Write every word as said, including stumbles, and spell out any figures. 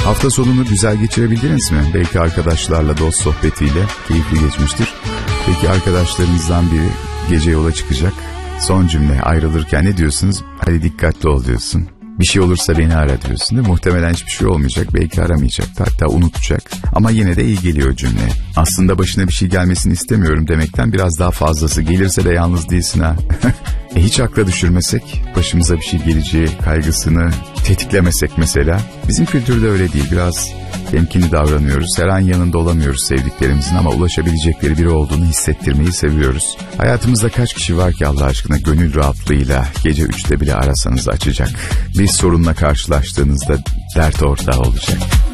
Hafta sonunu güzel geçirebildiniz mi? Belki arkadaşlarla dost sohbetiyle keyifli geçmiştir. Peki arkadaşlarınızdan biri gece yola çıkacak. Son cümle ayrılırken ne diyorsunuz? Hadi dikkatli ol diyorsun. Bir şey olursa beni ara diyorsun. Muhtemelen hiçbir şey olmayacak. Belki aramayacak. Hatta unutacak. Ama yine de iyi geliyor cümle. Aslında başına bir şey gelmesini istemiyorum demekten biraz daha fazlası. Gelirse de yalnız değilsin ha. e hiç akla düşürmesek, başımıza bir şey geleceği kaygısını tetiklemesek mesela. Bizim kültürde öyle değil. Biraz temkinli davranıyoruz. Her an yanında olamıyoruz sevdiklerimizin ama ulaşabilecekleri biri olduğunu hissettirmeyi seviyoruz. Hayatımızda kaç kişi var ki Allah aşkına gönül rahatlığıyla gece üçte bile arasanız açacak. Bir sorunla karşılaştığınızda dert ortağı olacak.